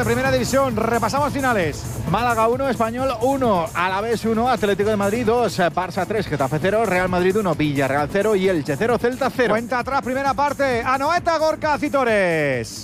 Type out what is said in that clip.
de Primera División. Repasamos finales. Málaga 1, Español 1, Alavés 1, Atlético de Madrid 2, Barça 3, Getafe 0, Real Madrid 1, Villarreal 0 y Elche 0, Celta 0. Cuenta atrás, primera parte. Anoeta, Gorka, Citores.